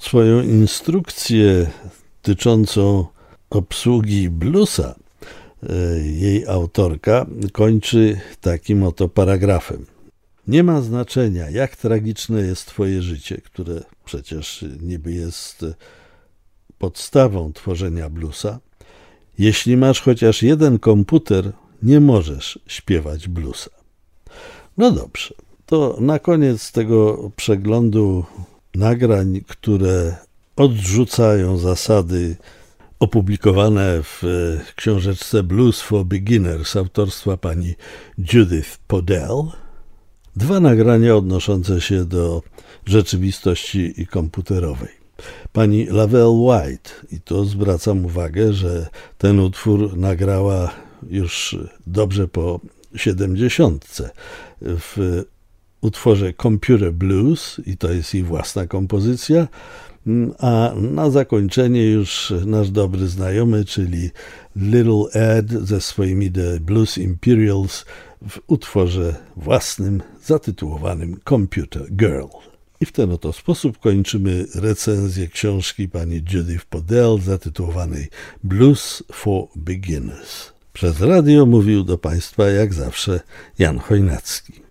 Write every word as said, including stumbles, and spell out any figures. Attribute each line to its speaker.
Speaker 1: Swoją instrukcję dotyczącą obsługi bluesa jej autorka kończy takim oto paragrafem. Nie ma znaczenia, jak tragiczne jest twoje życie, które przecież niby jest podstawą tworzenia bluesa. Jeśli masz chociaż jeden komputer, nie możesz śpiewać bluesa. No dobrze, to na koniec tego przeglądu nagrań, które odrzucają zasady opublikowane w książeczce Blues for Beginners autorstwa pani Judith Podell, dwa nagrania odnoszące się do rzeczywistości komputerowej. Pani Lavelle White, i tu zwracam uwagę, że ten utwór nagrała już dobrze po siedemdziesiątce w utworze Computer Blues, i to jest jej własna kompozycja, a na zakończenie już nasz dobry znajomy, czyli Little Ed ze swoimi The Blues Imperials w utworze własnym zatytułowanym Computer Girl. I w ten oto sposób kończymy recenzję książki pani Judith Podell zatytułowanej Blues for Beginners. Przez radio mówił do Państwa jak zawsze Jan Chojnacki.